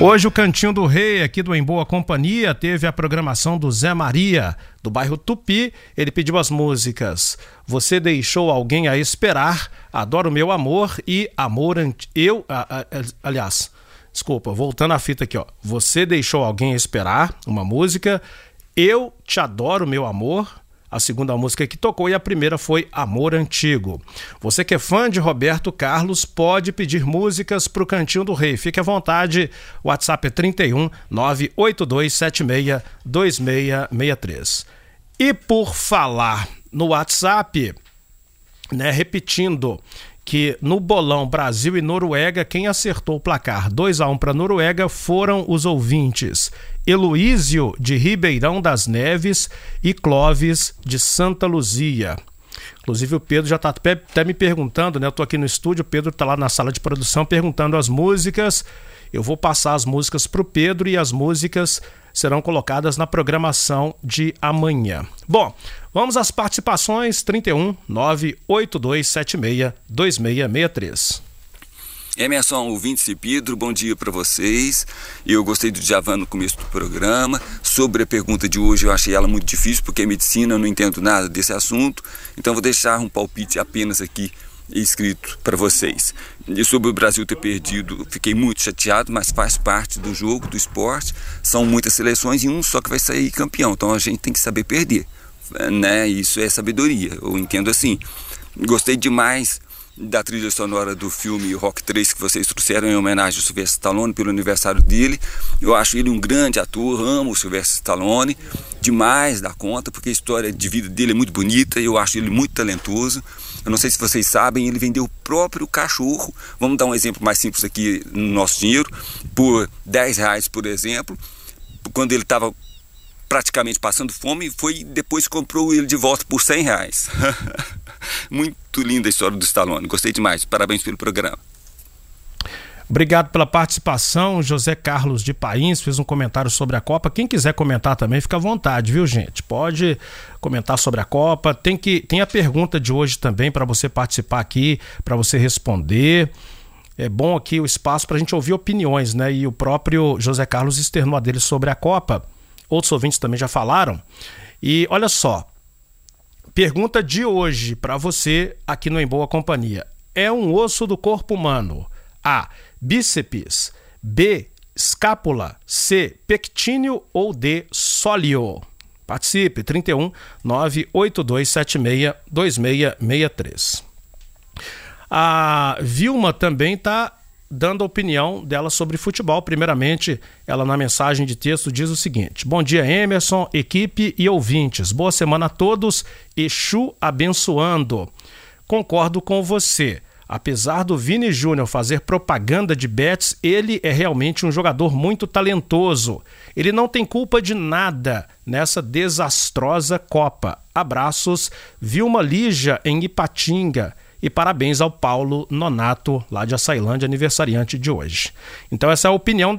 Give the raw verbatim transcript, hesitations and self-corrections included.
Hoje o Cantinho do Rei, aqui do Em Boa Companhia, teve a programação do Zé Maria, do bairro Tupi. Ele pediu as músicas Você Deixou Alguém a Esperar, Adoro Meu Amor e Amor... Ant... Eu... A, a, a, aliás, desculpa, voltando à fita aqui, ó. Você Deixou Alguém a Esperar, uma música. Eu Te Adoro Meu Amor, a segunda música que tocou, e a primeira foi Amor Antigo. Você que é fã de Roberto Carlos pode pedir músicas para o Cantinho do Rei. Fique à vontade, o WhatsApp é trinta e um, nove oito dois sete seis, dois seis seis três. E por falar no WhatsApp, né, repetindo que no bolão Brasil e Noruega, quem acertou o placar dois a um para a Noruega foram os ouvintes Heloísio de Ribeirão das Neves e Clóvis de Santa Luzia. Inclusive o Pedro já está até me perguntando, né? Eu estou aqui no estúdio, o Pedro está lá na sala de produção perguntando as músicas. Eu vou passar as músicas para o Pedro e as músicas serão colocadas na programação de amanhã. Bom, vamos às participações. Trinta e um, nove oito dois sete seis, dois seis seis três. Emerson, ouvintes e Pedro, bom dia para vocês. Eu gostei do Djavan no começo do programa. Sobre a pergunta de hoje, eu achei ela muito difícil, porque é medicina, eu não entendo nada desse assunto. Então vou deixar um palpite apenas aqui escrito para vocês. E sobre o Brasil ter perdido, fiquei muito chateado, mas faz parte do jogo, do esporte. São muitas seleções e um só que vai sair campeão. Então a gente tem que saber perder, né? Isso é sabedoria, eu entendo assim. Gostei demais da trilha sonora do filme Rock três que vocês trouxeram em homenagem ao Sylvester Stallone pelo aniversário dele. Eu acho ele um grande ator, amo o Sylvester Stallone demais da conta, porque a história de vida dele é muito bonita e eu acho ele muito talentoso. Eu não sei se vocês sabem, ele vendeu o próprio cachorro, vamos dar um exemplo mais simples aqui no nosso dinheiro, por dez reais, por exemplo, quando ele estava praticamente passando fome, foi depois comprou ele de volta por cem reais. Muito linda a história do Stallone, gostei demais, parabéns pelo programa. Obrigado pela participação. José Carlos de Pains fez um comentário sobre a Copa. Quem quiser comentar também, fica à vontade, viu, gente? Pode comentar sobre a Copa. Tem, que, tem a pergunta de hoje também para você participar aqui, para você responder. É bom aqui o espaço para a gente ouvir opiniões, né? E o próprio José Carlos externou a dele sobre a Copa. Outros ouvintes também já falaram. E olha só, pergunta de hoje para você aqui no Em Boa Companhia. É um osso do corpo humano? A. Bíceps. B. Escápula. C. Pectíneo ou D. Sólio? Participe. trinta e um, nove oito dois sete seis, dois seis seis três. A Vilma também está dando a opinião dela sobre futebol. Primeiramente, ela na mensagem de texto diz o seguinte: bom dia, Emerson, equipe e ouvintes. Boa semana a todos. Exu abençoando. Concordo com você. Apesar do Vini Júnior fazer propaganda de bets, ele é realmente um jogador muito talentoso. Ele não tem culpa de nada nessa desastrosa Copa. Abraços, Vilma Lígia em Ipatinga. E parabéns ao Paulo Nonato, lá de Açailândia, aniversariante de hoje. Então essa é a opinião